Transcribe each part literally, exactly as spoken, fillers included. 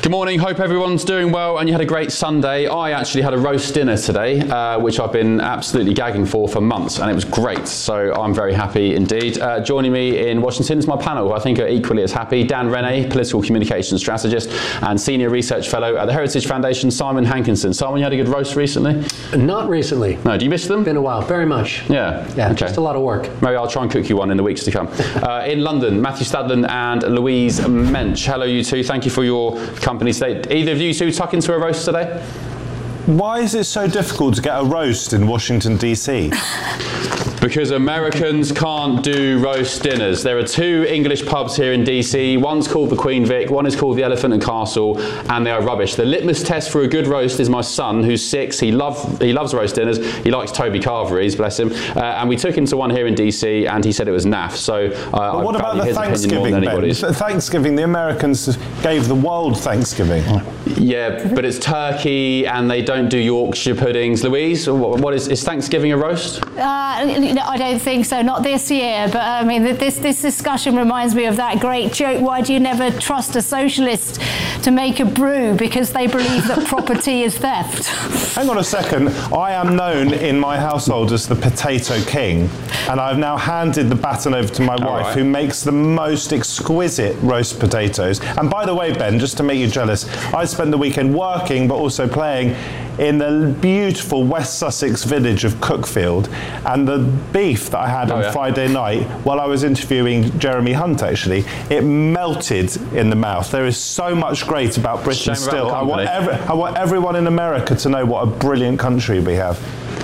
Good morning, hope everyone's doing well and you had a great Sunday. I actually had a roast dinner today, uh, which I've been absolutely gagging for for months, and it was great, so I'm very happy indeed. Uh, joining me in Washington is my panel, who I think are equally as happy. Dan Rene, Political Communications Strategist and Senior Research Fellow at the Heritage Foundation, Simon Hankinson. Simon, you had a good roast recently? Not recently. No, do you miss them? Been a while, very much. Yeah? Yeah, okay. Just a lot of work. Maybe I'll try and cook you one in the weeks to come. uh, in London, Matthew Stadland and Louise Mensch. Hello you two, thank you for your company today. Either of you two tuck into a roast today? Why is it so difficult to get a roast in Washington, D C? Because Americans can't do roast dinners. There are two English pubs here in D C. One's called the Queen Vic, one is called the Elephant and Castle, and they are rubbish. The litmus test for a good roast is my son, who's six. He love he loves roast dinners. He likes Toby Carvery's, bless him. Uh, and we took him to one here in D C, and he said it was naff. So uh, but what I about the his Thanksgiving? Ben? Thanksgiving, the Americans gave the world Thanksgiving. Yeah, but it's turkey, and they don't do Yorkshire puddings. Louise, what, what is is Thanksgiving a roast? Uh, No, I don't think so, not this year, but I mean, this, this discussion reminds me of that great joke, why do you never trust a socialist to make a brew? Because they believe that property is theft. Hang on a second, I am known in my household as the Potato King, and I've now handed the baton over to my All wife, right. who makes the most exquisite roast potatoes. And by the way, Ben, just to make you jealous, I spent the weekend working, but also playing in the beautiful West Sussex village of Cookfield, and the beef that I had oh, on yeah. Friday night while I was interviewing Jeremy Hunt, actually, it melted in the mouth. There is so much great about Britain Shame about still. the I want, company. every, I want everyone in America to know what a brilliant country we have.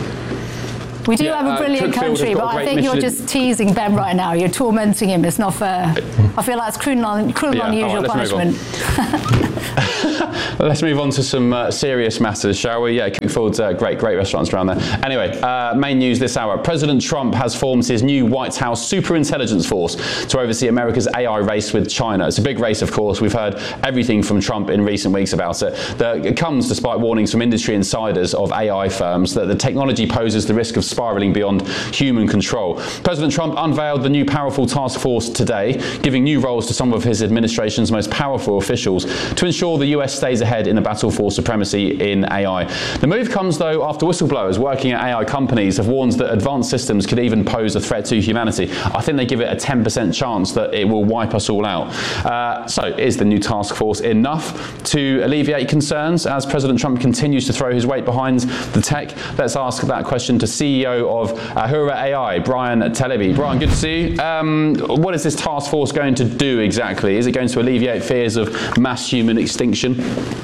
We do Yeah, have a uh, brilliant Cookfield has country, got but a I great think you're Michelin- just teasing Ben right now. You're tormenting him. It's not fair. I feel like it's cruel and, cruel and Yeah, all unusual right, let's move punishment. Let's move on to some uh, serious matters, shall we? Yeah, Cookfield's uh, great, great restaurants around there. Anyway, uh, main news this hour. President Trump has formed his new White House superintelligence force to oversee America's A I race with China. It's a big race, of course. We've heard everything from Trump in recent weeks about it. The, it comes despite warnings from industry insiders of A I firms that the technology poses the risk of spiraling beyond human control. President Trump unveiled the new powerful task force today, giving new roles to some of his administration's most powerful officials to ensure the U S stays ahead in the battle for supremacy in A I. The move comes, though, after whistleblowers working at A I companies have warned that advanced systems could even pose a threat to humanity. I think they give it a ten percent chance that it will wipe us all out. Uh, so is the new task force enough to alleviate concerns as President Trump continues to throw his weight behind the tech? Let's ask that question to C E O of Ahura A I, Brian Telebi. Brian, good to see you. Um, what is this task force going to do exactly? Is it going to alleviate fears of mass human extinction?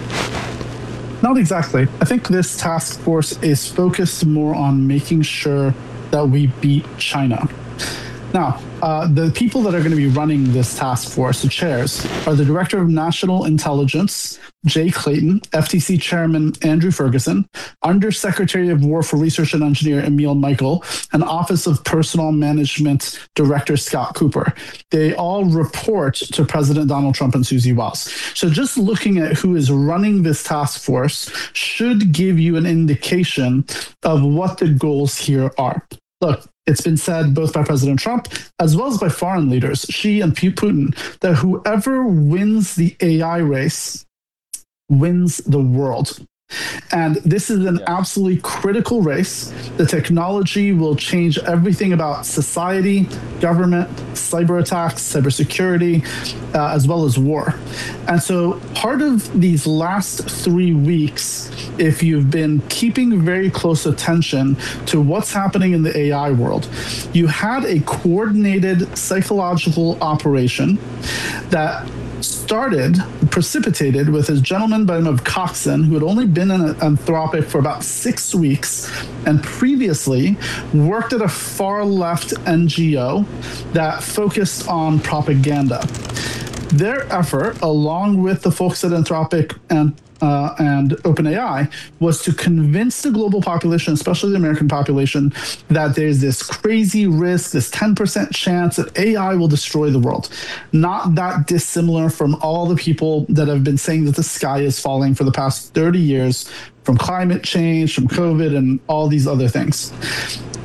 Not exactly. I think this task force is focused more on making sure that we beat China. Now, uh, the people that are going to be running this task force, the chairs, are the Director of National Intelligence, Jay Clayton, F T C Chairman Andrew Ferguson, Undersecretary of War for Research and Engineer Emil Michael, and Office of Personnel Management Director Scott Cooper. They all report to President Donald Trump and Susie Wiles. So just looking at who is running this task force should give you an indication of what the goals here are. Look, it's been said both by President Trump as well as by foreign leaders, Xi and Putin, that whoever wins the A I race wins the world. And this is an Yeah. absolutely critical race. The technology will change everything about society, government, cyber attacks, cybersecurity, uh, as well as war. And so part of these last three weeks, if you've been keeping very close attention to what's happening in the A I world, you had a coordinated psychological operation that started, precipitated with a gentleman by the name of Coxon, who had only been in Anthropic for about six weeks and previously worked at a far left N G O that focused on propaganda. Their effort, along with the folks at Anthropic and Uh, and OpenAI, was to convince the global population, especially the American population, that there's this crazy risk, this ten percent chance that A I will destroy the world. Not that dissimilar from all the people that have been saying that the sky is falling for the past thirty years from climate change, from COVID, and all these other things.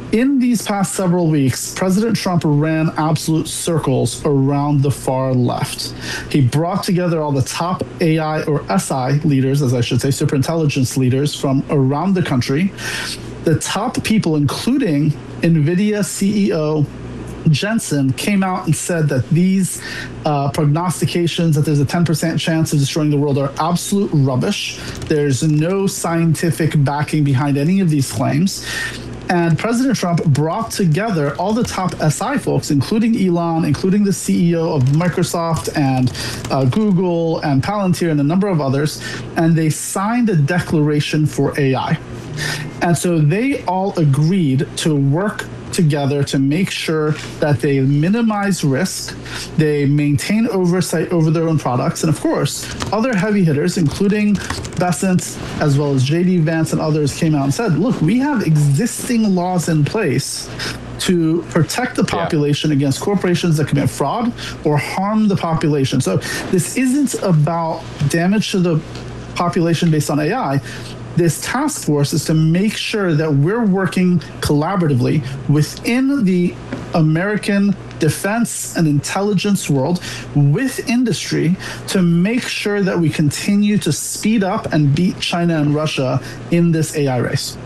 in these past several weeks, President Trump ran absolute circles around the far left. He brought together all the top A I or S I leaders, as I should say, superintelligence leaders from around the country. The top people, including NVIDIA C E O Jensen, came out and said that these uh, prognostications that there's a ten percent chance of destroying the world are absolute rubbish. There's no scientific backing behind any of these claims. And President Trump brought together all the top S I folks, including Elon, including the C E O of Microsoft and uh, Google and Palantir and a number of others, and they signed a declaration for A I. And so they all agreed to work together to make sure that they minimize risk, they maintain oversight over their own products, and of course, other heavy hitters, including Bessent, as well as J D Vance and others, came out and said, look, we have existing laws in place to protect the population yeah. against corporations that commit fraud or harm the population. So this isn't about damage to the population based on A I. This task force is to make sure that we're working collaboratively within the American defense and intelligence world with industry to make sure that we continue to speed up and beat China and Russia in this A I race.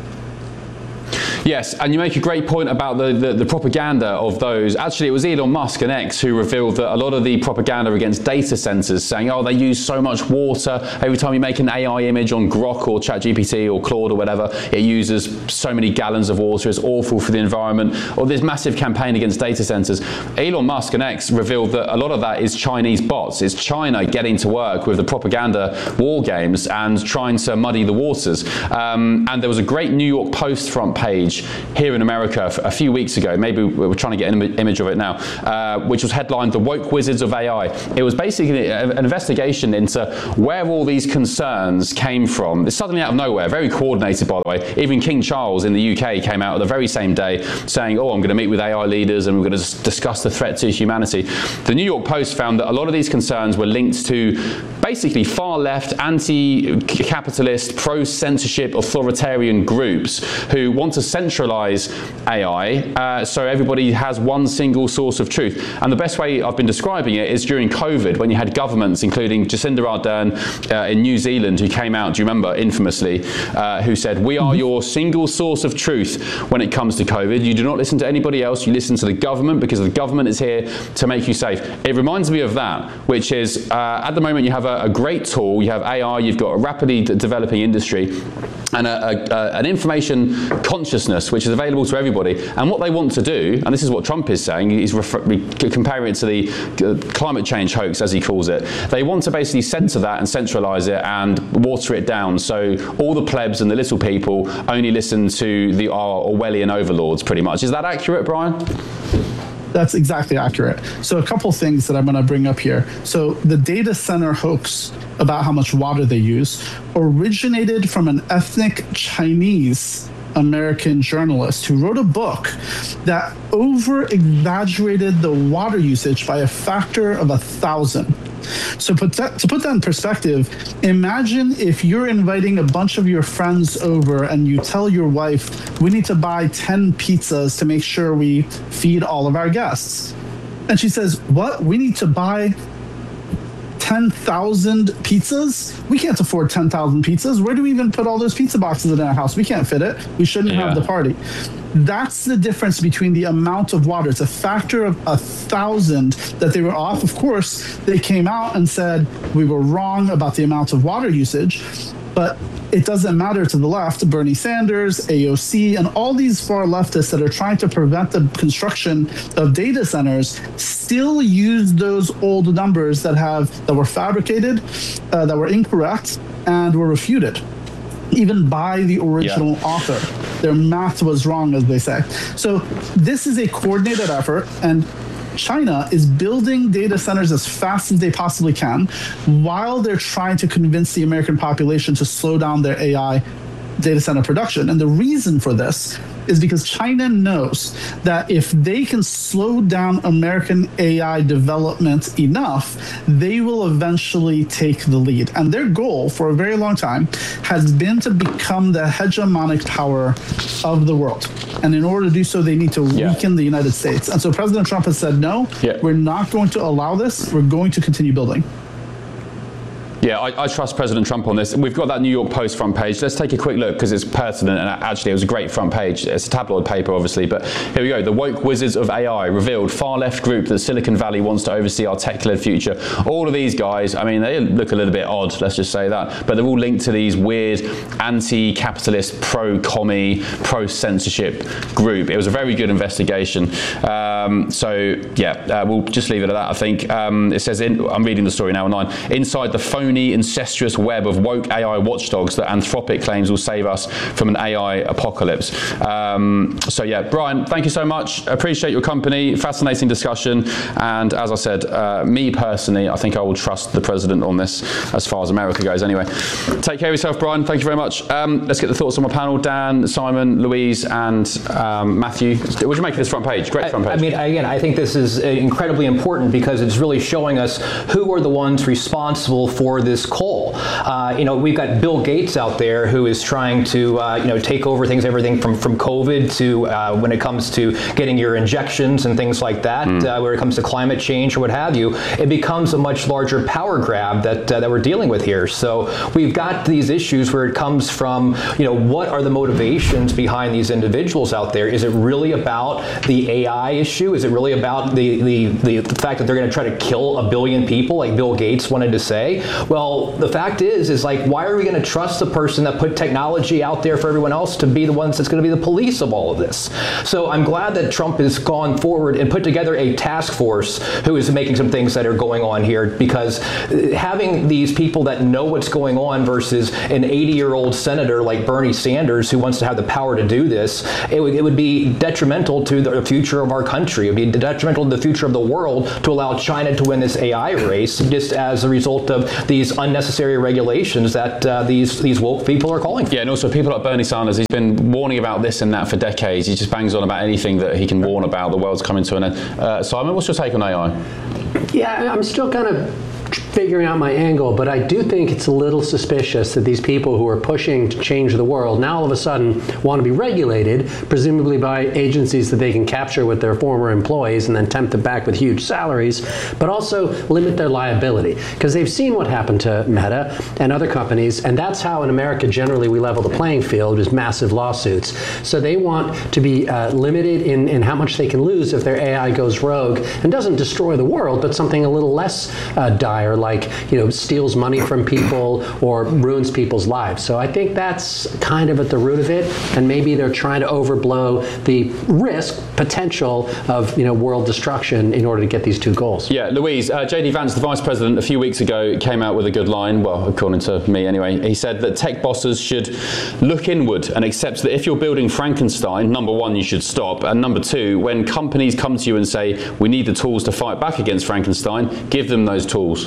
Yes, and you make a great point about the, the, the propaganda of those. Actually, it was Elon Musk and X who revealed that a lot of the propaganda against data centers, saying, oh, they use so much water. Every time you make an A I image on Grok or ChatGPT or Claude or whatever, it uses so many gallons of water. It's awful for the environment. Or this massive campaign against data centers. Elon Musk and X revealed that a lot of that is Chinese bots. It's China getting to work with the propaganda war games and trying to muddy the waters. Um, and there was a great New York Post front page here in America a few weeks ago, maybe we're trying to get an image of it now, uh, which was headlined The Woke Wizards of A I. It was basically an investigation into where all these concerns came from. It's suddenly out of nowhere, very coordinated, by the way. Even King Charles in the U K came out the very same day saying, oh, I'm going to meet with A I leaders and we're going to discuss the threat to humanity. The New York Post found that a lot of these concerns were linked to basically far-left, anti-capitalist, pro-censorship, authoritarian groups who want to centralize A I uh, so everybody has one single source of truth. And the best way I've been describing it is during COVID, when you had governments, including Jacinda Ardern uh, in New Zealand, who came out, do you remember, infamously, uh, who said, we are your single source of truth when it comes to COVID. You do not listen to anybody else, you listen to the government because the government is here to make you safe. It reminds me of that, which is, uh, at the moment you have a, a great tool, you have A I, you've got a rapidly d- developing industry, and a, a, a, an information consciousness which is available to everybody. And what they want to do, and this is what Trump is saying, he's refer- comparing it to the uh, climate change hoax, as he calls it. They want to basically censor that and centralize it and water it down so all the plebs and the little people only listen to the our Orwellian overlords, pretty much. Is that accurate, Brian? That's exactly accurate. So a couple things that I'm going to bring up here. So the data center hoax about how much water they use originated from an ethnic Chinese American journalist who wrote a book that over-exaggerated the water usage by a factor of a thousand. So put that, to put that in perspective, imagine if you're inviting a bunch of your friends over and you tell your wife, we need to buy ten pizzas to make sure we feed all of our guests. And she says, what? We need to buy ten thousand pizzas? We can't afford ten thousand pizzas. Where do we even put all those pizza boxes in our house? We can't fit it. We shouldn't yeah. have the party. That's the difference between the amount of water. It's a factor of a thousand that they were off. Of course, they came out and said we were wrong about the amount of water usage, but it doesn't matter to the left. Bernie Sanders, A O C, and all these far leftists that are trying to prevent the construction of data centers still use those old numbers that have that were fabricated, uh, that were incorrect, and were refuted, even by the original yeah. author. Their math was wrong, as they say. So this is a coordinated effort, and China is building data centers as fast as they possibly can while they're trying to convince the American population to slow down their A I data center production. And the reason for this is because China knows that if they can slow down American A I development enough, they will eventually take the lead. And their goal for a very long time has been to become the hegemonic power of the world. And in order to do so, they need to Yeah. weaken the United States. And so President Trump has said, no, Yeah. we're not going to allow this. We're going to continue building. Yeah, I, I trust President Trump on this. We've got that New York Post front page. Let's take a quick look because it's pertinent and actually it was a great front page. It's a tabloid paper, obviously, but here we go. The woke wizards of A I revealed far-left group that Silicon Valley wants to oversee our tech-led future. All of these guys, I mean, they look a little bit odd, let's just say that, but they're all linked to these weird anti-capitalist, pro-commie, pro-censorship group. It was a very good investigation. Um, so, yeah, uh, we'll just leave it at that, I think. Um, it says, in, I'm reading the story now online, inside the phone incestuous web of woke A I watchdogs that Anthropic claims will save us from an A I apocalypse. Um, so yeah, Brian, thank you so much. Appreciate your company. Fascinating discussion. And as I said, uh, me personally, I think I will trust the president on this as far as America goes anyway. Take care of yourself, Brian. Thank you very much. Um, let's get the thoughts on my panel. Dan, Simon, Louise, and um, Matthew. What do you make of this front page? Great front page. I, I mean, again, I think this is incredibly important because it's really showing us who are the ones responsible for this coal. Uh, you know, we've got Bill Gates out there who is trying to, uh, you know, take over things, everything from, from COVID to uh, when it comes to getting your injections and things like that, mm. uh, where it comes to climate change or what have you, it becomes a much larger power grab that, uh, that we're dealing with here. So we've got these issues where it comes from, you know, what are the motivations behind these individuals out there? Is it really about the A I issue? Is it really about the, the, the, the fact that they're going to try to kill a billion people like Bill Gates wanted to say? Well, the fact is, is like, why are we going to trust the person that put technology out there for everyone else to be the ones that's going to be the police of all of this? So I'm glad that Trump has gone forward and put together a task force who is making some things that are going on here, because having these people that know what's going on versus an eighty-year-old senator like Bernie Sanders who wants to have the power to do this, it would, it would be detrimental to the future of our country. It would be detrimental to the future of the world to allow China to win this A I race just as a result of these unnecessary regulations that uh, these these woke people are calling for. Yeah, and also people like Bernie Sanders, he's been warning about this and that for decades. He just bangs on about anything that he can warn about. The world's coming to an end. Uh, Simon, what's your take on A I? Yeah, I'm still kind of figuring out my angle, but I do think it's a little suspicious that these people who are pushing to change the world now all of a sudden want to be regulated, presumably by agencies that they can capture with their former employees and then tempt them back with huge salaries, but also limit their liability. Because they've seen what happened to Meta and other companies, and that's how in America generally we level the playing field, is massive lawsuits. So they want to be uh, limited in, in how much they can lose if their A I goes rogue and doesn't destroy the world, but something a little less uh, dire, like, you know, steals money from people or ruins people's lives. So I think that's kind of at the root of it, and maybe they're trying to overblow the risk potential of, you know, world destruction in order to get these two goals. Yeah, Louise, uh, J D Vance, the vice president, a few weeks ago came out with a good line, well, according to me anyway. He said that tech bosses should look inward and accept that if you're building Frankenstein, number one, you should stop, and number two, when companies come to you and say, we need the tools to fight back against Frankenstein, give them those tools.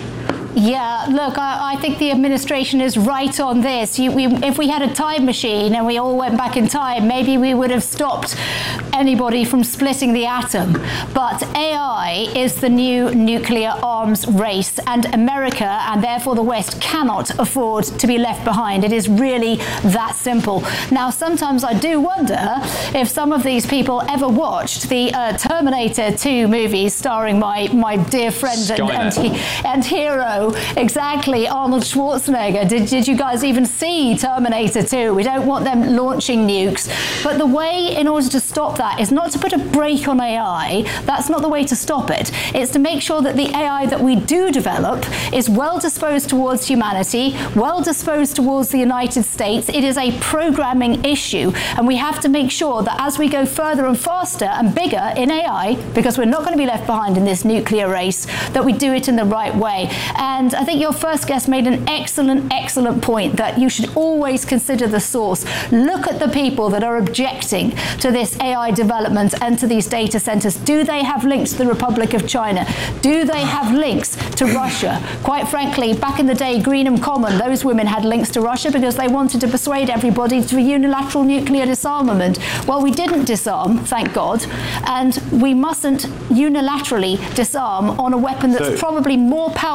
Yeah, look, I, I think the administration is right on this. You, we, if we had a time machine and we all went back in time, maybe we would have stopped anybody from splitting the atom. But A I is the new nuclear arms race, and America, and therefore the West, cannot afford to be left behind. It is really that simple. Now, sometimes I do wonder if some of these people ever watched the uh, Terminator two movies starring my, my dear friend and, and, he, and hero, exactly, Arnold Schwarzenegger. Did, did you guys even see Terminator two? We don't want them launching nukes. But the way in order to stop that is not to put a brake on A I. That's not the way to stop it. It's to make sure that the A I that we do develop is well disposed towards humanity, well disposed towards the United States. It is a programming issue, and we have to make sure that as we go further and faster and bigger in A I, because we're not going to be left behind in this nuclear race, that we do it in the right way. And I think your first guest made an excellent, excellent point that you should always consider the source. Look at the people that are objecting to this A I development and to these data centers. Do they have links to the Republic of China? Do they have links to Russia? Quite frankly, back in the day, Greenham Common, those women had links to Russia because they wanted to persuade everybody to a unilateral nuclear disarmament. Well, we didn't disarm, thank God, and we mustn't unilaterally disarm on a weapon that's so, probably more powerful than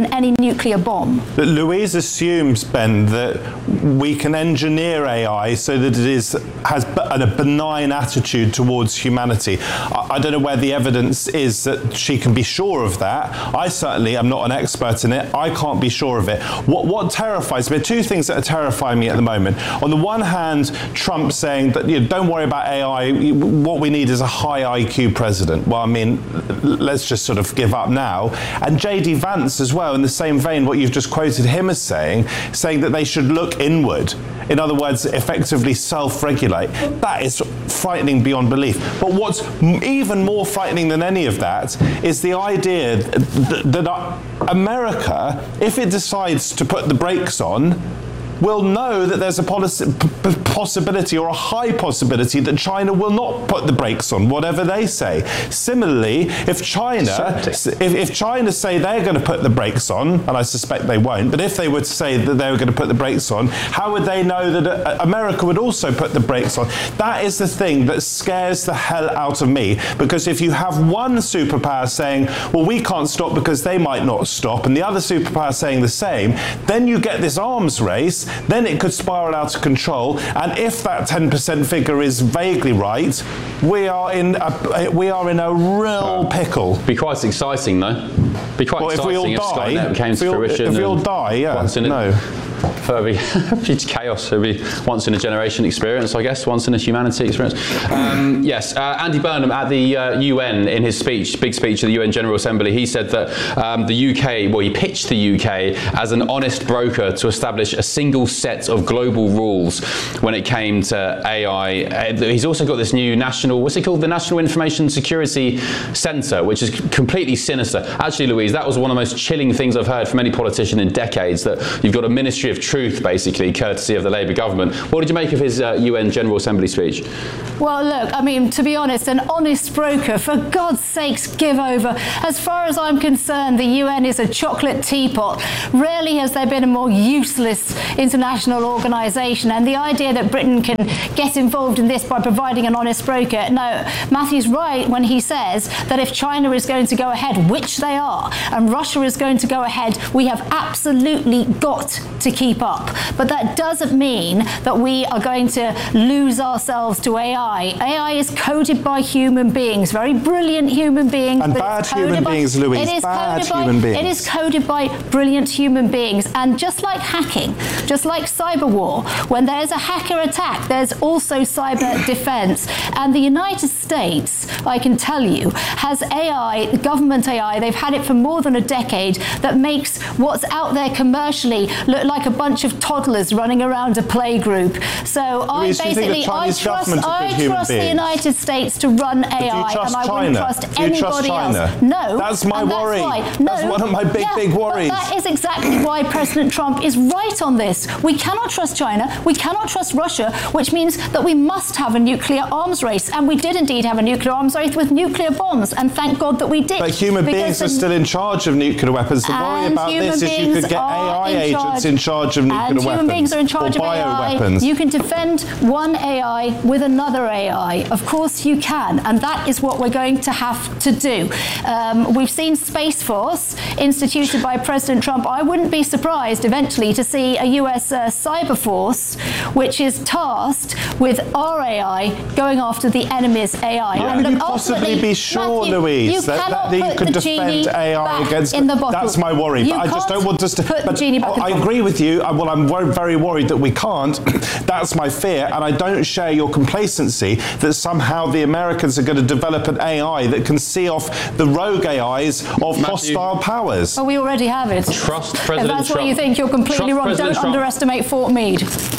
than any nuclear bomb. But Louise assumes, Ben, that we can engineer A I so that it is has a benign attitude towards humanity. I, I don't know where the evidence is that she can be sure of that. I certainly am not an expert in it. I can't be sure of it. What, what terrifies me, two things that are terrifying me at the moment. On the one hand, Trump saying that, you know, don't worry about A I, what we need is a high I Q president. Well, I mean, let's just sort of give up now. And J D Vance as well, in the same vein, what you've just quoted him as saying, saying that they should look inward. In other words, effectively self-regulate. That is frightening beyond belief. But what's even more frightening than any of that is the idea that, that America, if it decides to put the brakes on, will know that there's a policy, p- possibility or a high possibility that China will not put the brakes on, whatever they say. Similarly, if China, if, if China say they're going to put the brakes on, and I suspect they won't, but if they were to say that they were going to put the brakes on, how would they know that uh, America would also put the brakes on? That is the thing that scares the hell out of me, because if you have one superpower saying, well, we can't stop because they might not stop, and the other superpower saying the same, then you get this arms race. Then it could spiral out of control, and if that ten percent figure is vaguely right, we are in a, we are in a real pickle. Be quite exciting, though. Be quite well, exciting if we all if die, Skynet came if to we all, fruition. If we all die, yeah, once in no. A, Furby, it's chaos. It'll be once in a generation experience, I guess, once in a humanity experience. Um, yes, uh, Andy Burnham at the uh, U N in his speech, big speech at the U N General Assembly, he said that um, the U K, well, he pitched the U K as an honest broker to establish a single set of global rules when it came to A I. Uh, he's also got this new national, what's it called? The National Information Security Centre, which is completely sinister. Actually, Louise, that was one of the most chilling things I've heard from any politician in decades, that you've got a Ministry of Truth, basically, courtesy of the Labour government. What did you make of his uh, U N General Assembly speech? Well, look, I mean, to be honest, an honest broker, for God's sakes, give over. As far as I'm concerned, the U N is a chocolate teapot. Rarely has there been a more useless international organisation, and the idea that Britain can get involved in this by providing an honest broker, no, Matthew's right when he says that if China is going to go ahead, which they are, and Russia is going to go ahead, we have absolutely got to keep up. But that doesn't mean that we are going to lose ourselves to A I. A I is coded by human beings, very brilliant human beings. And bad human by, beings, Louise, it is bad by, human beings. It is coded by brilliant human beings. And just like hacking, just like cyber war, when there's a hacker attack, there's also cyber defense. And the United States, I can tell you, has A I, government A I, they've had it for more than a decade, that makes what's out there commercially look like a bunch of toddlers running around a playgroup. So Louise, I basically, I trust, I trust the United States to run A I, and I wouldn't trust anybody else. No. That's my worry. That's, why. No. That's one of my big, yeah, big worries. But that is exactly why President Trump is right on this. We cannot trust China, we cannot trust Russia, which means that we must have a nuclear arms race. And we did indeed have a nuclear arms race with nuclear bombs, and thank God that we did. But human beings are still in charge of nuclear weapons. The worry about this is you could get A I agents in charge of nuclear and weapons. Human beings are in charge of A I. You can defend one A I with another A I. Of course you can, and that is what we're going to have to do. Um, we've seen Space Force instituted by President Trump. I wouldn't be surprised eventually to see a U S uh, cyber force which is tasked with our A I going after the enemy's A I. How and could look, you possibly be sure, Matthew, Louise, you that, cannot that, that you put could the defend genie A I back against... in the bottle. That's my worry, You but I just don't want us to... put but the genie back I in the agree with you. Well, I'm very worried that we can't. That's my fear, and I don't share your complacency that somehow the Americans are going to develop an A I that can see off the rogue A Is of Matthew, hostile powers. Well, we already have it. Trust President If that's Trump. what you think, you're completely Trust wrong. President Don't Trump. underestimate Fort Meade,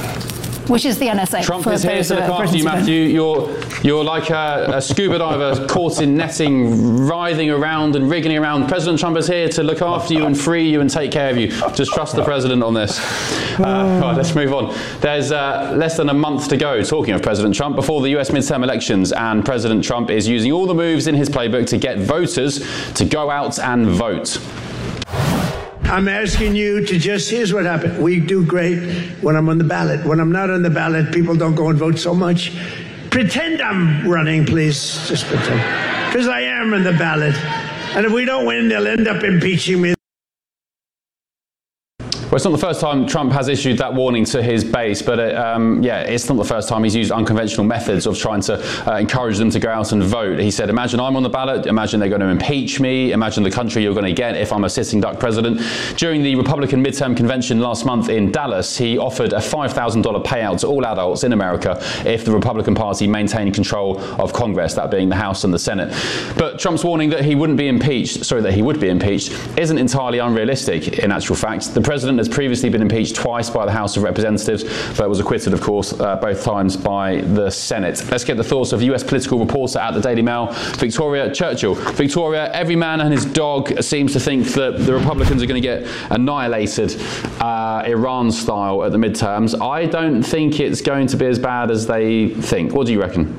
which is the N S A. Trump for is here those to who look are after you, Britain's Matthew. You're, you're like a, a scuba diver caught in netting, writhing around and wriggling around. President Trump is here to look after you and free you and take care of you. Just trust the president on this. Uh, right, let's move on. There's uh, less than a month to go, talking of President Trump, before the U S midterm elections, and President Trump is using all the moves in his playbook to get voters to go out and vote. I'm asking you to just, here's what happened. We do great when I'm on the ballot. When I'm not on the ballot, people don't go and vote so much. Pretend I'm running, please. Just pretend. Because I am on the ballot. And if we don't win, they'll end up impeaching me. Well, it's not the first time Trump has issued that warning to his base, but it, um, yeah, it's not the first time he's used unconventional methods of trying to uh, encourage them to go out and vote. He said, imagine I'm on the ballot, imagine they're going to impeach me, imagine the country you're going to get if I'm a sitting duck president. During the Republican midterm convention last month in Dallas, he offered a five thousand dollars payout to all adults in America if the Republican Party maintained control of Congress, that being the House and the Senate. But Trump's warning that he wouldn't be impeached, sorry, that he would be impeached, isn't entirely unrealistic in actual fact. The president has previously been impeached twice by the House of Representatives, but was acquitted, of course, uh, both times by the Senate. Let's get the thoughts of U S political reporter at the Daily Mail, Victoria Churchill. Victoria, every man and his dog seems to think that the Republicans are going to get annihilated uh, Iran-style at the midterms. I don't think it's going to be as bad as they think. What do you reckon?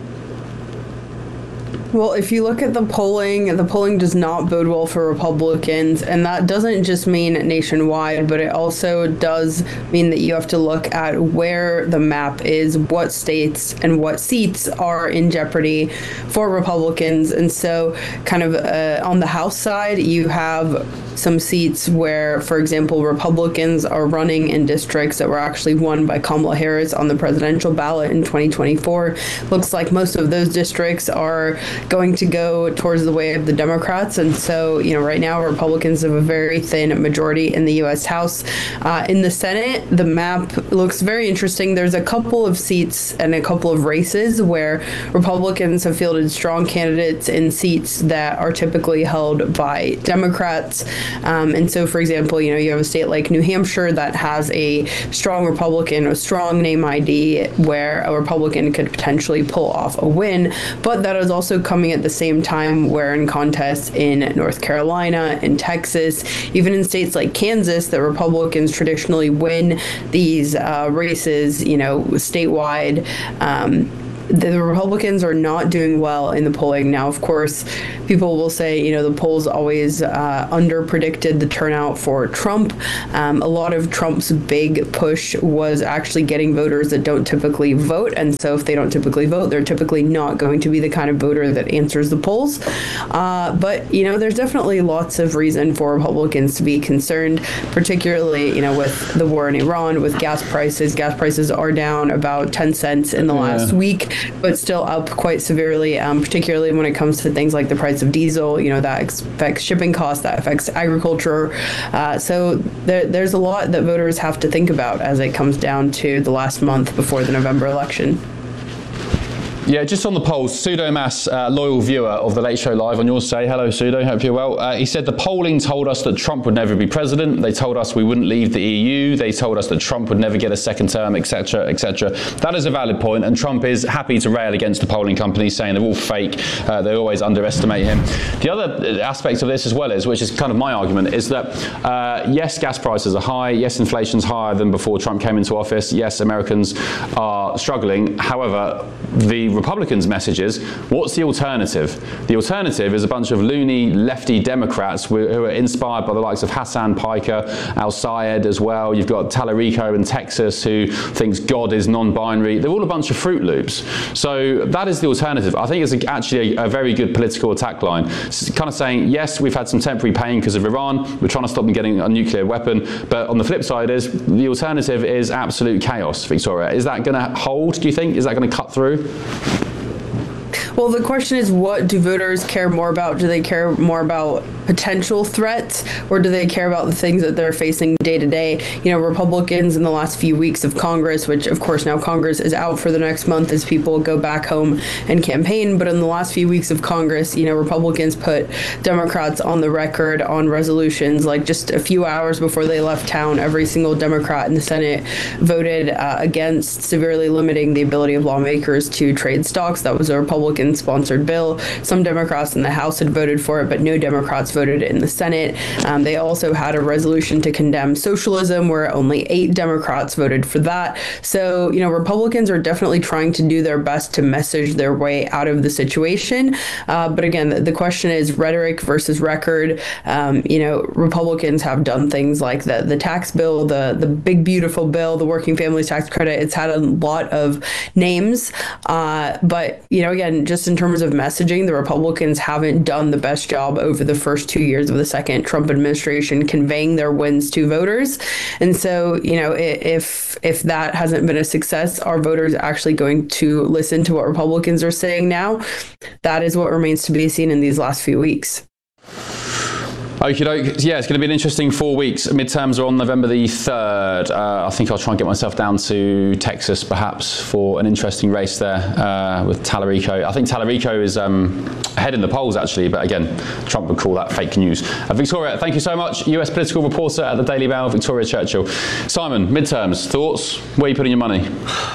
Well, if you look at the polling, the polling does not bode well for Republicans, and that doesn't just mean nationwide, but it also does mean that you have to look at where the map is, what states and what seats are in jeopardy for Republicans. And so kind of uh, on the House side, you have some seats where, for example, Republicans are running in districts that were actually won by Kamala Harris on the presidential ballot in twenty twenty-four. Looks like most of those districts are going to go towards the way of the Democrats. And so, you know, right now Republicans have a very thin majority in the U S House. Uh, in the Senate, the map looks very interesting. There's a couple of seats and a couple of races where Republicans have fielded strong candidates in seats that are typically held by Democrats. Um, and so, for example, you know, you have a state like New Hampshire that has a strong Republican, a strong name I D where a Republican could potentially pull off a win, but that is also coming at the same time where in contests in North Carolina, in Texas, even in states like Kansas, that Republicans traditionally win these uh, races, you know, statewide. Um, The Republicans are not doing well in the polling. Now, of course, people will say, you know, the polls always uh, under-predicted the turnout for Trump. Um, a lot of Trump's big push was actually getting voters that don't typically vote. And so if they don't typically vote, they're typically not going to be the kind of voter that answers the polls. Uh, but, you know, there's definitely lots of reason for Republicans to be concerned, particularly, you know, with the war in Iran, with gas prices. Gas prices are down about ten cents in the yeah. last week, but still up quite severely, um, particularly when it comes to things like the price of diesel. You know, that affects shipping costs, that affects agriculture. Uh, so there, there's a lot that voters have to think about as it comes down to the last month before the November election. Yeah, just on the polls, Sudo Mas, uh, loyal viewer of The Late Show Live on yours, say, hello Sudo, hope you're well. Uh, he said the polling told us that Trump would never be president. They told us we wouldn't leave the E U. They told us that Trump would never get a second term, et cetera, et cetera. That is a valid point, and Trump is happy to rail against the polling companies, saying they're all fake. Uh, they always underestimate him. The other aspect of this as well is, which is kind of my argument, is that uh, yes, gas prices are high. Yes, inflation's higher than before Trump came into office. Yes, Americans are struggling. However, the Republicans' message is, what's the alternative? The alternative is a bunch of loony lefty Democrats who are inspired by the likes of Hassan Piker, Al-Sayed as well. You've got Tallarico in Texas who thinks God is non-binary. They're all a bunch of Fruit Loops. So that is the alternative. I think it's actually a, a very good political attack line. It's kind of saying, yes, we've had some temporary pain because of Iran. We're trying to stop them getting a nuclear weapon. But on the flip side is, the alternative is absolute chaos, Victoria. Is that going to hold, do you think? Is that going to cut through? Well, the question is, what do voters care more about? Do they care more about potential threats, or do they care about the things that they're facing day to day? You know, Republicans in the last few weeks of Congress, which of course now Congress is out for the next month as people go back home and campaign, but in the last few weeks of Congress, you know, Republicans put Democrats on the record on resolutions. Like just a few hours before they left town, every single Democrat in the Senate voted uh, against severely limiting the ability of lawmakers to trade stocks. That was a Republican sponsored bill. Some Democrats in the House had voted for it, but no Democrats voted in the Senate. Um, they also had a resolution to condemn socialism where only eight Democrats voted for that. So, you know, Republicans are definitely trying to do their best to message their way out of the situation. Uh, but again, the, the question is rhetoric versus record. Um, you know, Republicans have done things like the, the tax bill, the, the big, beautiful bill, the working families tax credit. It's had a lot of names. Uh, but, you know, again, just in terms of messaging, the Republicans haven't done the best job over the first first two years of the second Trump administration, conveying their wins to voters. And so, you know, if if that hasn't been a success, are voters actually going to listen to what Republicans are saying now? That is what remains to be seen in these last few weeks. Okie doke. Yeah, it's going to be an interesting four weeks. Midterms are on November the third. Uh, I think I'll try and get myself down to Texas, perhaps, for an interesting race there uh, with Tallarico. I think Tallarico is um, ahead in the polls, actually, but again, Trump would call that fake news. Uh, Victoria, thank you so much. U S political reporter at the Daily Mail, Victoria Churchill. Simon, midterms, thoughts? Where are you putting your money?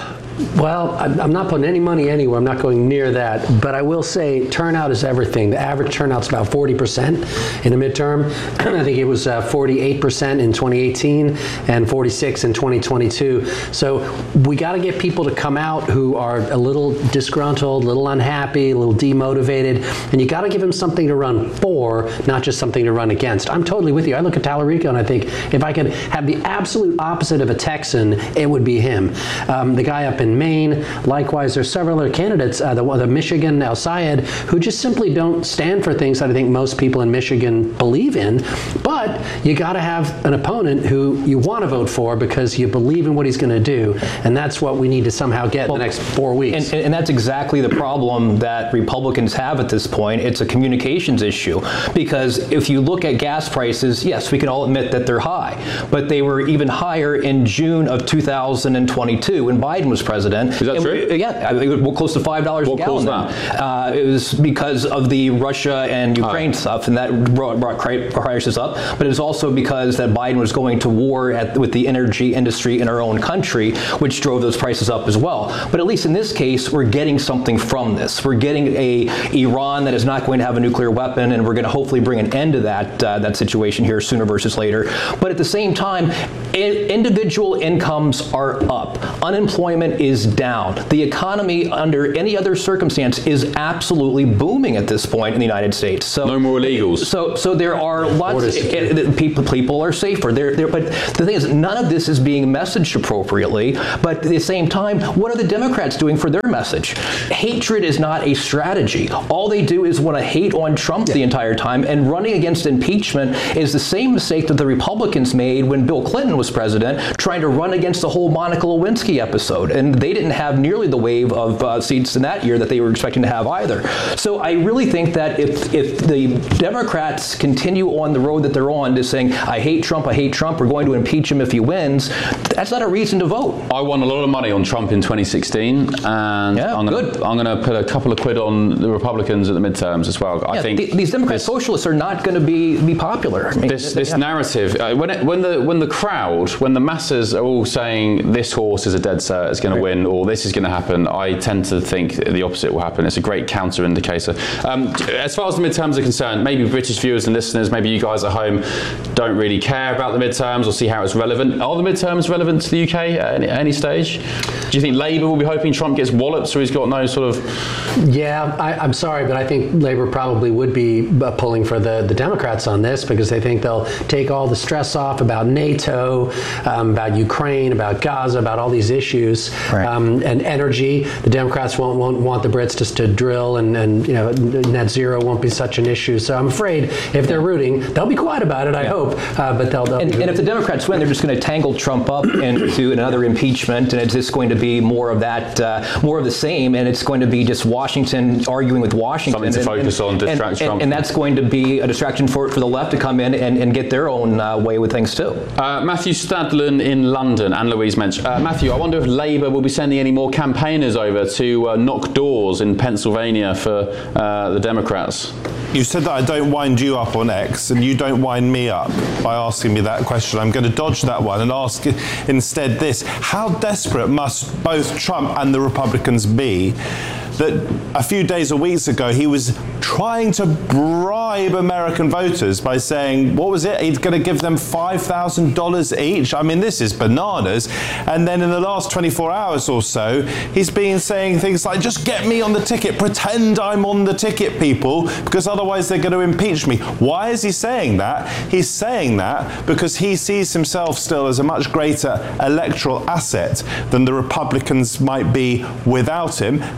Well, I'm not putting any money anywhere. I'm not going near that. But I will say turnout is everything. The average turnout's about forty percent in a midterm. I think it was uh, forty-eight percent in twenty eighteen and forty-six in twenty twenty-two. So we got to get people to come out who are a little disgruntled, a little unhappy, a little demotivated. And you got to give them something to run for, not just something to run against. I'm totally with you. I look at Tallarico and I think if I could have the absolute opposite of a Texan, it would be him. Um, the guy up in Maine. Likewise, there's several other candidates, uh, the, the Michigan, El-Sayed, who just simply don't stand for things that I think most people in Michigan believe in. But you got to have an opponent who you want to vote for because you believe in what he's going to do. And that's what we need to somehow get well, in the next four weeks. And, and that's exactly the problem that Republicans have at this point. It's a communications issue. Because if you look at gas prices, yes, we can all admit that they're high. But they were even higher in June of two thousand twenty-two when Biden was president. Is that and true? We, yeah, I mean, we're close to five dollars a gallon. What caused that? Uh, it was because of the Russia and Ukraine oh. stuff, and that brought, brought prices up. But it was also because that Biden was going to war at, with the energy industry in our own country, which drove those prices up as well. But at least in this case, we're getting something from this. We're getting a Iran that is not going to have a nuclear weapon, and we're going to hopefully bring an end to that uh, that situation here sooner versus later. But at the same time, in, individual incomes are up. Unemployment is is down. The economy under any other circumstance is absolutely booming at this point in the United States. So no more illegals. So so there are lots of it, it, people people are safer. They're, they're, but the thing is, none of this is being messaged appropriately. But at the same time, what are the Democrats doing for their message? Hatred is not a strategy. All they do is want to hate on Trump yeah. the entire time, and running against impeachment is the same mistake that the Republicans made when Bill Clinton was president, trying to run against the whole Monica Lewinsky episode. And they didn't have nearly the wave of uh, seats in that year that they were expecting to have either. So I really think that if if the Democrats continue on the road that they're on, just saying, I hate Trump, I hate Trump, we're going to impeach him if he wins, that's not a reason to vote. I won a lot of money on Trump in twenty sixteen, and yeah, I'm going to I'm going to put a couple of quid on the Republicans at the midterms as well. I yeah, think th- these Democrat this, socialists are not going to be be popular. I mean, this they, this yeah. narrative, uh, when it, when the when the crowd, when the masses are all saying this horse is a dead cert, it's going right. to win, or this is going to happen, I tend to think the opposite will happen. It's a great counter indicator. Um, as far as the midterms are concerned, maybe British viewers and listeners, maybe you guys at home don't really care about the midterms or see how it's relevant. Are the midterms relevant to the U K at any, any stage? Do you think Labour will be hoping Trump gets walloped so he's got no sort of... Yeah, I, I'm sorry, but I think Labour probably would be pulling for the, the Democrats on this because they think they'll take all the stress off about NATO, um, about Ukraine, about Gaza, about all these issues, right. um, and energy. The Democrats won't, won't want the Brits just to drill, and, and you know, net zero won't be such an issue. So I'm afraid if they're rooting, they'll be quiet about it, I yeah. hope, uh, but they'll... they'll and, and if the Democrats win, they're just going to tangle Trump up into another impeachment, and it's just going to be more of that, uh, more of the same, and it's going to be just Washington arguing with Washington. Something to and, focus and, on, distract and, Trump. And, and that's going to be a distraction for, for the left to come in and, and get their own uh, way with things too. Uh, Matthew Stadlen in London, and Louise Mensch. Uh, Matthew, I wonder if Labour will be sending any more campaigners over to uh, knock doors in Pennsylvania for uh, the Democrats. You said that I don't wind you up on X, and you don't wind me up by asking me that question. I'm going to dodge that one and ask instead this. How desperate must both Trump and the Republicans be that a few days or weeks ago he was trying to bribe American voters by saying, what was it, he's going to give them five thousand dollars each? I mean, this is bananas. And then in the last twenty-four hours or so, he's been saying things like, just get me on the ticket, pretend I'm on the ticket, people, because otherwise they're going to impeach me. Why is he saying that? He's saying that because he sees himself still as a much greater electoral asset than the Republicans might be without him, and also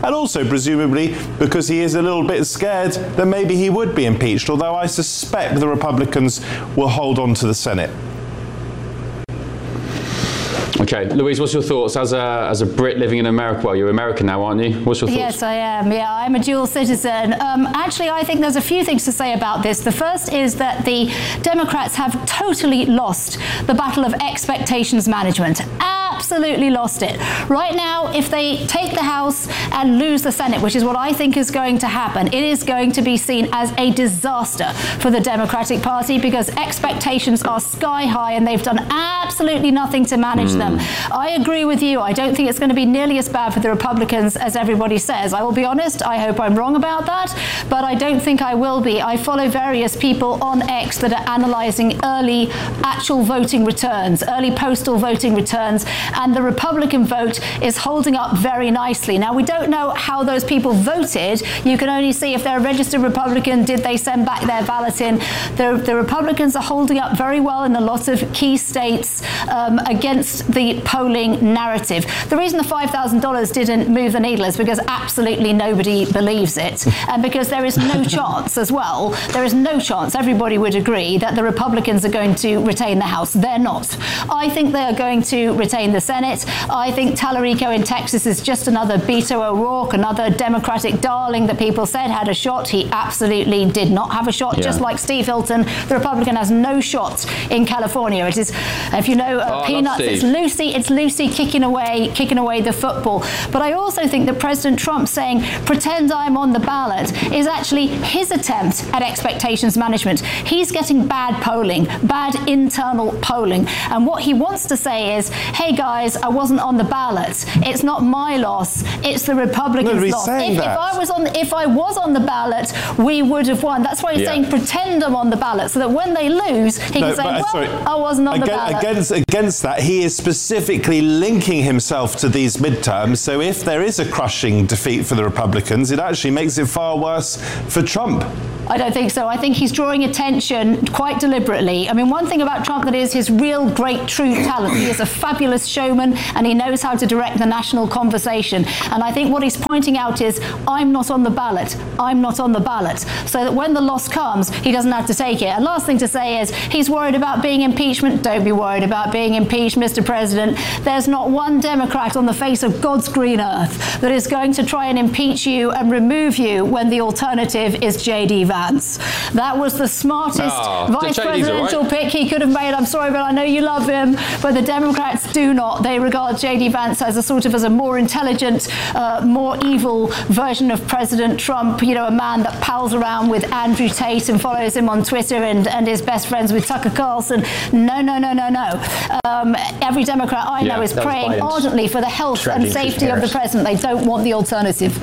also presumably because he is a little bit scared that maybe he would be impeached, although I suspect the Republicans will hold on to the Senate. Okay, Louise, what's your thoughts as a as a Brit living in America? Well, you're American now, aren't you? What's your thoughts? Yes, I am. Yeah, I'm a dual citizen. Um, actually, I think there's a few things to say about this. The first is that the Democrats have totally lost the battle of expectations management. Absolutely lost it. Right now, if they take the House and lose the Senate, which is what I think is going to happen, it is going to be seen as a disaster for the Democratic Party because expectations are sky high and they've done absolutely nothing to manage mm. them. I agree with you. I don't think it's going to be nearly as bad for the Republicans as everybody says. I will be honest, I hope I'm wrong about that, but I don't think I will be. I follow various people on X that are analysing early actual voting returns, early postal voting returns, and the Republican vote is holding up very nicely. Now, we don't know how those people voted. You can only see if they're a registered Republican, did they send back their ballot in. The, the Republicans are holding up very well in a lot of key states um, against the polling narrative. The reason the five thousand dollars didn't move the needle is because absolutely nobody believes it, and because there is no chance as well, there is no chance, everybody would agree, that the Republicans are going to retain the House. They're not. I think they are going to retain the Senate. I think Tallarico in Texas is just another Beto O'Rourke, another Democratic darling that people said had a shot. He absolutely did not have a shot, yeah. Just like Steve Hilton. The Republican has no shot in California. It is, if you know uh, oh, Peanuts, it's Lucy, it's Lucy kicking away, kicking away the football. But I also think that President Trump saying, pretend I'm on the ballot, is actually his attempt at expectations management. He's getting bad polling, bad internal polling. And what he wants to say is, hey guys, I wasn't on the ballot. It's not my loss, it's the Republicans' no, loss. If, if I was on if I was on the ballot, we would have won. That's why he's yeah. saying pretend I'm on the ballot, so that when they lose, he no, can say, well, sorry. I wasn't on Again, the ballot. Against, against that, he is specifically linking himself to these midterms, so if there is a crushing defeat for the Republicans, it actually makes it far worse for Trump. I don't think so. I think he's drawing attention quite deliberately. I mean, one thing about Trump that is his real great true talent. He is a fabulous showman and he knows how to direct the national conversation. And I think what he's pointing out is, I'm not on the ballot. I'm not on the ballot. So that when the loss comes, he doesn't have to take it. And last thing to say is, he's worried about being impeachment. Don't be worried about being impeached, Mister President. There's not one Democrat on the face of God's green earth that is going to try and impeach you and remove you when the alternative is J D Vance. That was the smartest oh, vice presidential right. pick he could have made. I'm sorry, but I know you love him. But the Democrats do not. They regard J D Vance as a sort of as a more intelligent, uh, more evil version of President Trump. You know, a man that pals around with Andrew Tate and follows him on Twitter and, and is best friends with Tucker Carlson. No, no, no, no, no. Um, every Democrat I know yeah, is praying ardently for the health and safety of the president. They don't want the alternative.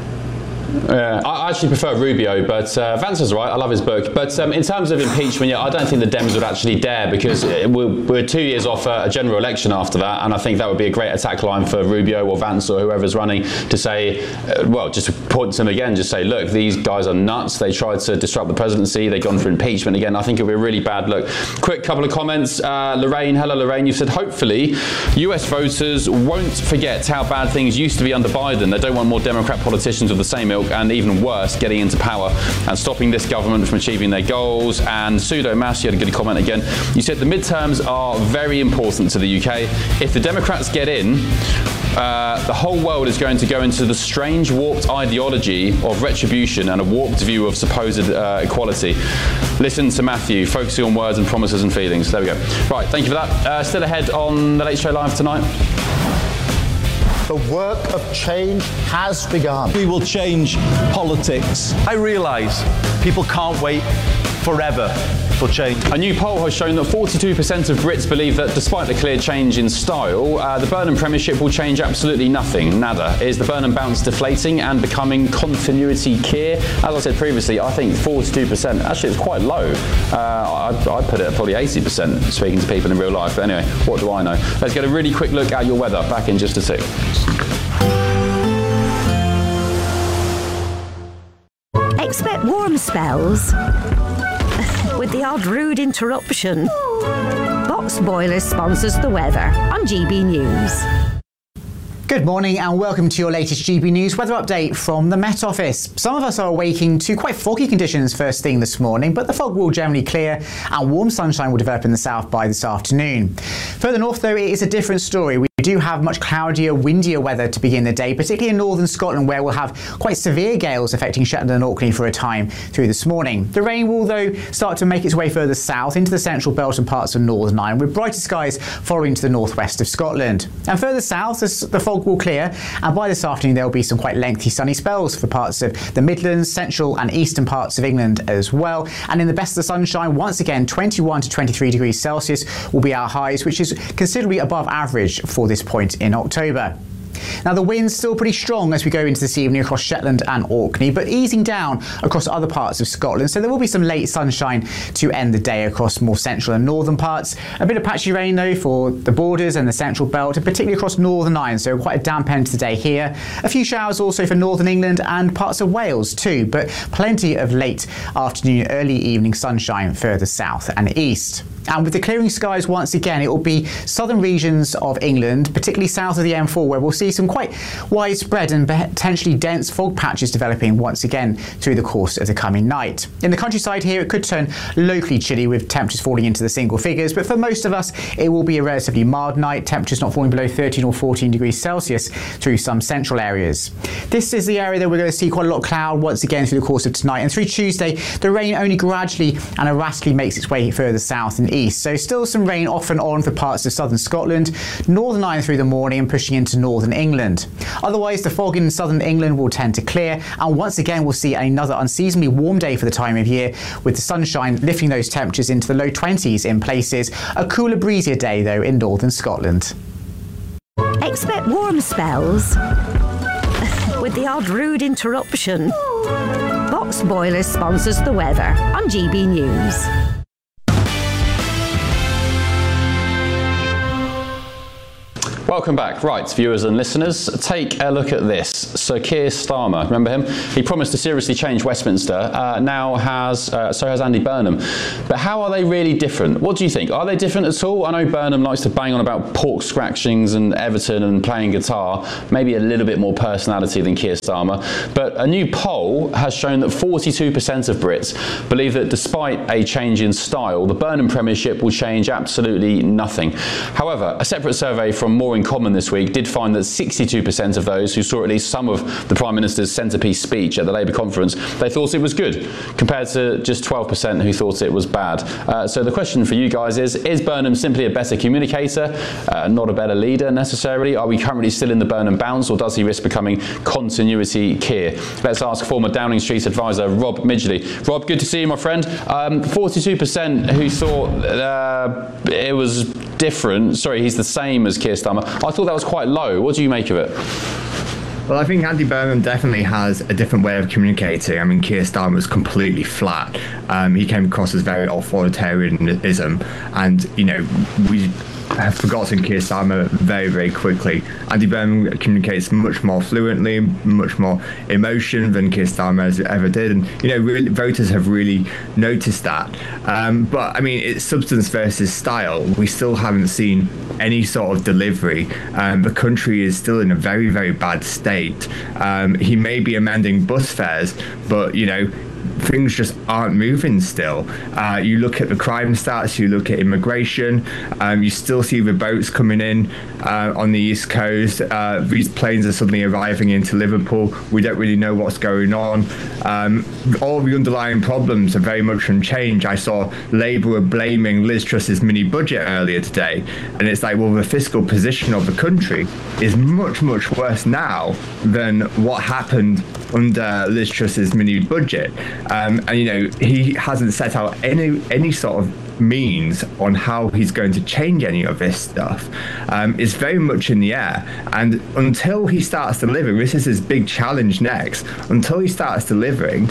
Yeah, I actually prefer Rubio, but uh, Vance is right. I love his book. But um, in terms of impeachment, yeah, I don't think the Dems would actually dare, because we're, we're two years off a, a general election after that, and I think that would be a great attack line for Rubio or Vance or whoever's running to say, uh, well, just point to them again, just say, look, these guys are nuts. They tried to disrupt the presidency. They've gone for impeachment again. I think it would be a really bad look. Quick couple of comments. Uh, Lorraine, hello Lorraine. You said, hopefully U S voters won't forget how bad things used to be under Biden. They don't want more Democrat politicians of the same ilk, and even worse, getting into power and stopping this government from achieving their goals. And Pseudo Mass, you had a good comment again. You said the midterms are very important to the U K. If the Democrats get in, uh, the whole world is going to go into the strange warped ideology of retribution and a warped view of supposed uh, equality. Listen to Matthew, focusing on words and promises and feelings. There we go. Right, thank you for that. Uh, still ahead on The Late Show Live tonight. The work of change has begun. We will change politics. I realise people can't wait forever for change. A new poll has shown that forty-two percent of Brits believe that despite the clear change in style, uh, the Burnham Premiership will change absolutely nothing, nada. Is the Burnham bounce deflating and becoming continuity care? As I said previously, I think forty-two percent, actually it's quite low. Uh, I'd, I'd put it at probably eighty percent speaking to people in real life. But anyway, what do I know? Let's get a really quick look at your weather. Back in just a sec. Expect warm spells with the odd rude interruption. Box Boilers sponsors the weather on G B News. Good morning and welcome to your latest G B News weather update from the Met Office. Some of us are awaking to quite foggy conditions first thing this morning, but the fog will generally clear and warm sunshine will develop in the south by this afternoon. Further north though, it is a different story. We do have much cloudier, windier weather to begin the day, particularly in northern Scotland where we'll have quite severe gales affecting Shetland and Orkney for a time through this morning. The rain will though start to make its way further south into the central belt and parts of Northern Ireland, with brighter skies following to the northwest of Scotland. And further south, the fog will clear, and by this afternoon there will be some quite lengthy sunny spells for parts of the Midlands, central and eastern parts of England as well. And in the best of the sunshine, once again twenty-one to twenty-three degrees Celsius will be our highs, which is considerably above average for this point in October. Now the wind's still pretty strong as we go into this evening across Shetland and Orkney, but easing down across other parts of Scotland, so there will be some late sunshine to end the day across more central and northern parts. A bit of patchy rain though for the borders and the central belt, and particularly across Northern Ireland, so quite a damp end to the day here. A few showers also for northern England and parts of Wales too, but plenty of late afternoon, early evening sunshine further south and east. And with the clearing skies once again, it will be southern regions of England, particularly south of the M four, where we'll see some quite widespread and potentially dense fog patches developing once again through the course of the coming night. In the countryside here, it could turn locally chilly with temperatures falling into the single figures, but for most of us, it will be a relatively mild night, temperatures not falling below thirteen or fourteen degrees Celsius through some central areas. This is the area that we're going to see quite a lot of cloud once again through the course of tonight, and through Tuesday, the rain only gradually and erratically makes its way further south and east. So still some rain off and on for parts of southern Scotland, Northern Ireland through the morning and pushing into northern England. Otherwise, the fog in southern England will tend to clear, and once again we'll see another unseasonably warm day for the time of year, with the sunshine lifting those temperatures into the low twenties in places. A cooler, breezier day though in northern Scotland. Expect warm spells with the odd rude interruption. Box Boilers sponsors the weather on G B News. Welcome back. Right, viewers and listeners, take a look at this. Sir Keir Starmer, remember him? He promised to seriously change Westminster, uh, now has, uh, so has Andy Burnham. But how are they really different? What do you think? Are they different at all? I know Burnham likes to bang on about pork scratchings and Everton and playing guitar, maybe a little bit more personality than Keir Starmer. But a new poll has shown that forty-two percent of Brits believe that despite a change in style, the Burnham premiership will change absolutely nothing. However, a separate survey from More in Common this week did find that sixty-two percent of those who saw at least some of the Prime Minister's centrepiece speech at the Labour conference, they thought it was good, compared to just twelve percent who thought it was bad. Uh, so the question for you guys is, is Burnham simply a better communicator, uh, not a better leader necessarily? Are we currently still in the Burnham bounce, or does he risk becoming continuity Keir? Let's ask former Downing Street advisor Rob Midgley. Rob, good to see you, my friend. Um, forty-two percent who thought uh, it was different, sorry, he's the same as Keir Starmer. I thought that was quite low. What do you make of it? Well, I think Andy Burnham definitely has a different way of communicating. I mean, Keir Starmer was completely flat. Um, he came across as very authoritarianism, and, you know, we have forgotten Keir Starmer very, very quickly. Andy Burnham communicates much more fluently, much more emotion than Keir Starmer ever did, and you know, really, voters have really noticed that. Um, but I mean, it's substance versus style. We still haven't seen any sort of delivery. Um, the country is still in a very, very bad state. Um, he may be amending bus fares, but you know, things just aren't moving still. Uh, you look at the crime stats, you look at immigration, um, you still see the boats coming in uh, on the East Coast. Uh, these planes are suddenly arriving into Liverpool. We don't really know what's going on. Um, all the underlying problems are very much unchanged. I saw Labour were blaming Liz Truss's mini budget earlier today, and it's like, well, the fiscal position of the country is much, much worse now than what happened under Liz Truss's mini budget. Um, and, you know, he hasn't set out any any sort of means on how he's going to change any of this stuff. Um, it's very much in the air. And until he starts delivering, this is his big challenge next, until he starts delivering,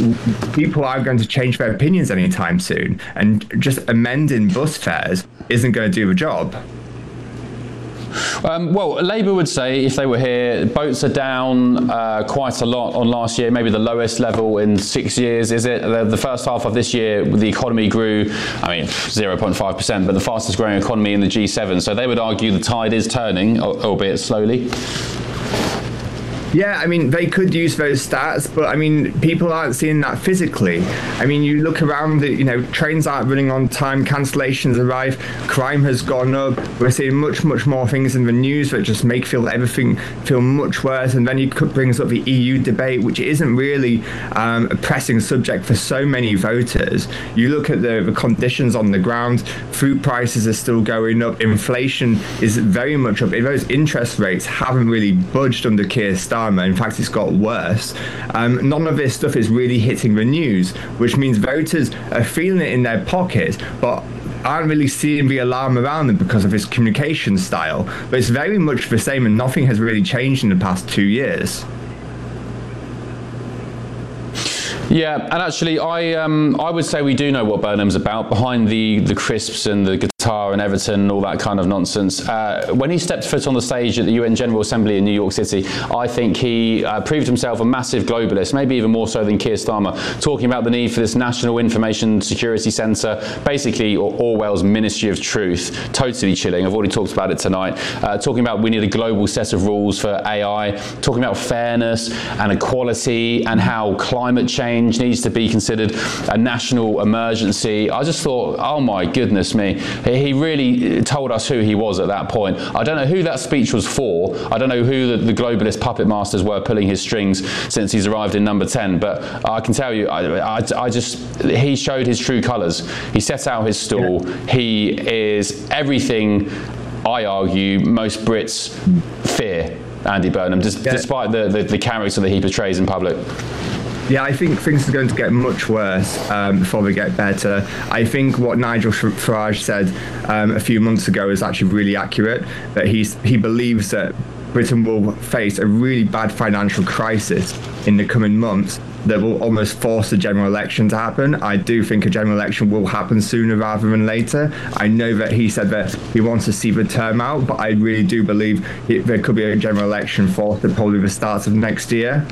people are going to change their opinions anytime soon. And just amending bus fares isn't going to do the job. Um, well, Labour would say, if they were here, boats are down uh, quite a lot on last year, maybe the lowest level in six years, is it? The, the first half of this year, the economy grew, I mean, zero point five percent, but the fastest growing economy in the G seven. So they would argue the tide is turning, albeit slowly. Yeah, I mean, they could use those stats, but I mean, people aren't seeing that physically. I mean, you look around, the, you know, trains aren't running on time, cancellations arrive, crime has gone up. We're seeing much, much more things in the news that just make feel everything feel much worse. And then you could bring up the E U debate, which isn't really um, a pressing subject for so many voters. You look at the, the conditions on the ground, food prices are still going up, inflation is very much up. Those interest rates haven't really budged under Keir Starmer. In fact, it's got worse. Um, none of this stuff is really hitting the news, which means voters are feeling it in their pockets, but aren't really seeing the alarm around them because of his communication style. But it's very much the same, and nothing has really changed in the past two years. Yeah, and actually, I um, I would say we do know what Burnham's about, behind the, the crisps and the guitar and Everton and all that kind of nonsense. Uh, when he stepped foot on the stage at the U N General Assembly in New York City, I think he uh, proved himself a massive globalist, maybe even more so than Keir Starmer, talking about the need for this National Information Security Centre, basically Orwell's Ministry of Truth. Totally chilling. I've already talked about it tonight. Uh, talking about we need a global set of rules for A I, talking about fairness and equality and how climate change needs to be considered a national emergency. I just thought, oh my goodness me, he really told us who he was at that point. I don't know who that speech was for. I don't know who the, the globalist puppet masters were pulling his strings since he's arrived in number ten, but I can tell you, I, I, I just, he showed his true colours. He set out his stall. Yeah. He is everything, I argue, most Brits fear Andy Burnham, just, yeah. despite the, the, the character that he portrays in public. Yeah, I think things are going to get much worse um, before they get better. I think what Nigel Farage said um, a few months ago is actually really accurate, that he's, he believes that Britain will face a really bad financial crisis in the coming months that will almost force the general election to happen. I do think a general election will happen sooner rather than later. I know that he said that he wants to see the term out, but I really do believe it, there could be a general election forced at probably the start of next year.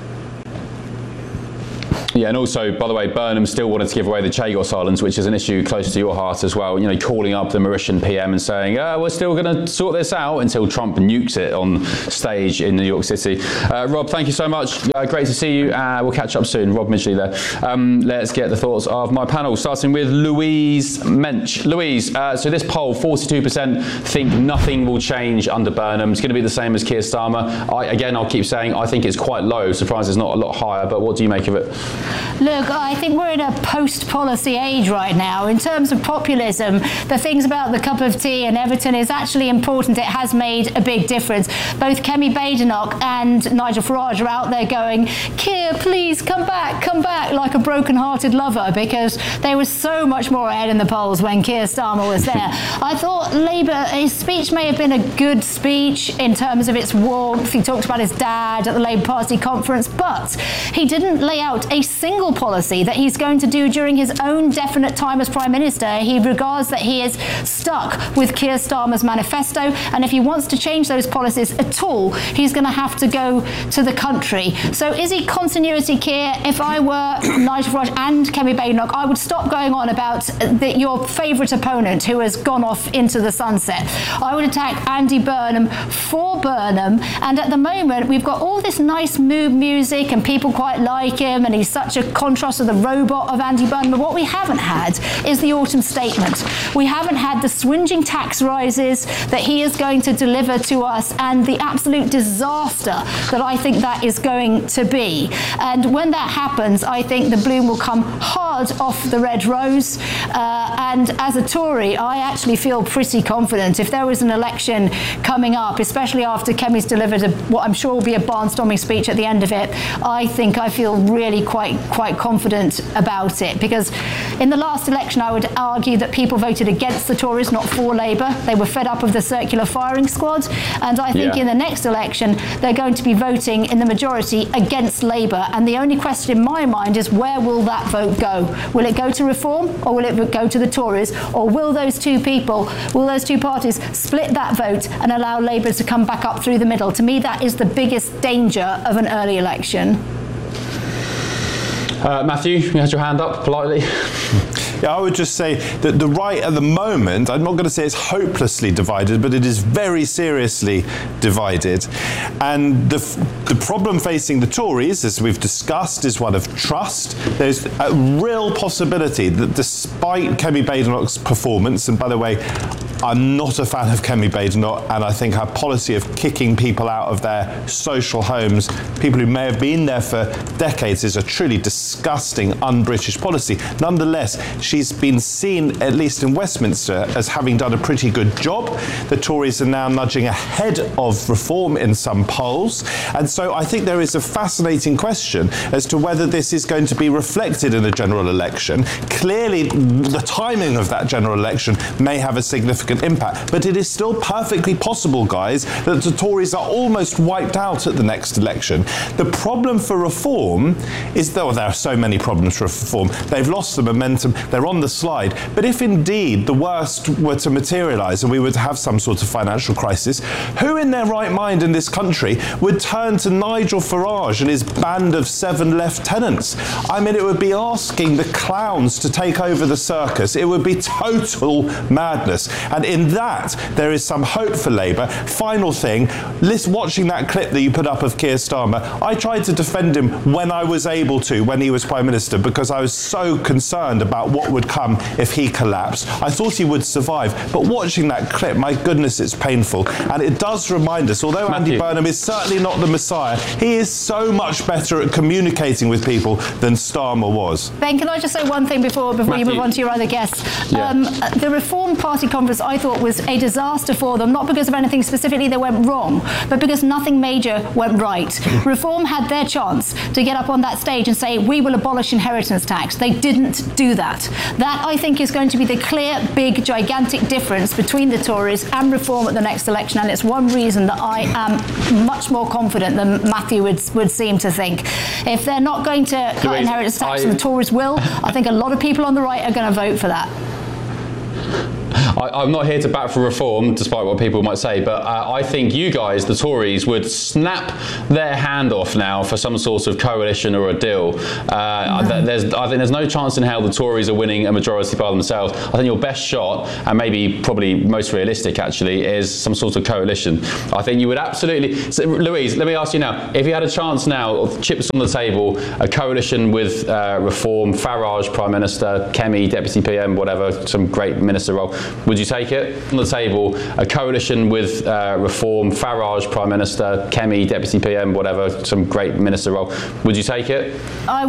Yeah, and also, by the way, Burnham still wanted to give away the Chagos Islands, which is an issue close to your heart as well. You know, calling up the Mauritian P M and saying, oh, we're still going to sort this out, until Trump nukes it on stage in New York City. Uh, Rob, thank you so much. Uh, great to see you. Uh, we'll catch up soon. Rob Midgley there. Um, let's get the thoughts of my panel, starting with Louise Mensch. Louise, uh, so this poll, forty-two percent think nothing will change under Burnham. It's going to be the same as Keir Starmer. I, again, I'll keep saying I think it's quite low. Surprised it's not a lot higher, but what do you make of it? Look, I think we're in a post-policy age right now. In terms of populism, the things about the cup of tea and Everton is actually important. It has made a big difference. Both Kemi Badenoch and Nigel Farage are out there going, Keir, please come back, come back, like a broken-hearted lover, because they were so much more ahead in the polls when Keir Starmer was there. I thought Labour, his speech may have been a good speech in terms of its warmth. He talked about his dad at the Labour Party conference, but he didn't lay out a single policy that he's going to do during his own definite time as Prime Minister. He regards that he is stuck with Keir Starmer's manifesto, and if he wants to change those policies at all, he's going to have to go to the country. So is he continuity, Keir? If I were Nigel Farage and Kemi Badenoch, I would stop going on about the, your favourite opponent who has gone off into the sunset. I would attack Andy Burnham for Burnham, and at the moment we've got all this nice mood music and people quite like him, and he's such a contrast to the robot of Andy Burnham. But what we haven't had is the autumn statement. We haven't had the swinging tax rises that he is going to deliver to us, and the absolute disaster that I think that is going to be. And when that happens, I think the bloom will come hard off the red rose. Uh, and as a Tory, I actually feel pretty confident. If there was an election coming up, especially after Kemi's delivered a, what I'm sure will be a barnstorming speech at the end of it, I think I feel really quite quite confident about it, because in the last election I would argue that people voted against the Tories, not for Labour. They were fed up of the circular firing squad, and I think yeah. in the next election they're going to be voting in the majority against Labour, and the only question in my mind is where will that vote go? go? Will it go to Reform, or will it go to the Tories? Or will those two people, will those two parties split that vote and allow Labour to come back up through the middle? To me, that is the biggest danger of an early election. Uh, Matthew, you had your hand up politely. Yeah, I would just say that the right at the moment, I'm not going to say it's hopelessly divided, but it is very seriously divided. And the, the problem facing the Tories, as we've discussed, is one of trust. There's a real possibility that despite Kemi Badenoch's performance, and by the way, I'm not a fan of Kemi Badenoch, and I think her policy of kicking people out of their social homes, people who may have been there for decades, is a truly disgusting, un-British policy. Nonetheless, she's been seen, at least in Westminster, as having done a pretty good job. The Tories are now nudging ahead of Reform in some polls, and so I think there is a fascinating question as to whether this is going to be reflected in the general election. Clearly, the timing of that general election may have a significant impact, but it is still perfectly possible, guys, that the Tories are almost wiped out at the next election. The problem for Reform is, though there are so many problems for Reform, they've lost the momentum, they're on the slide, but if indeed the worst were to materialise and we were to have some sort of financial crisis, who in their right mind in this country would turn to Nigel Farage and his band of seven lieutenants? I mean, it would be asking the clowns to take over the circus. It would be total madness. And in that, there is some hope for Labour. Final thing, listen, watching that clip that you put up of Keir Starmer, I tried to defend him when I was able to, when he was Prime Minister, because I was so concerned about what would come if he collapsed. I thought he would survive, but watching that clip, my goodness, it's painful. And it does remind us, although Matthew. Andy Burnham is certainly not the Messiah, he is so much better at communicating with people than Starmer was. Ben, can I just say one thing before, before you move on to your other guests? Yeah. Um, the Reform Party conference, I thought, was a disaster for them, not because of anything specifically that went wrong, but because nothing major went right. Reform had their chance to get up on that stage and say, we will abolish inheritance tax. They didn't do that. That, I think, is going to be the clear, big, gigantic difference between the Tories and Reform at the next election, and it's one reason that I am much more confident than Matthew would, would seem to think. If they're not going to cut Louise, inheritance tax, I, and the Tories will, I think a lot of people on the right are going to vote for that. I, I'm not here to bat for Reform, despite what people might say, but uh, I think you guys, the Tories, would snap their hand off now for some sort of coalition or a deal. Uh, no. there's, I think there's no chance in hell the Tories are winning a majority by themselves. I think your best shot, and maybe probably most realistic actually, is some sort of coalition. I think you would absolutely... So, Louise, let me ask you now, if you had a chance now, of chips on the table, a coalition with uh, Reform, Farage Prime Minister, Kemi Deputy P M, whatever, some great minister role, would you take it? On the table, a coalition with uh, Reform, Farage Prime Minister, Kemi Deputy P M, whatever, some great minister role, would you take it? I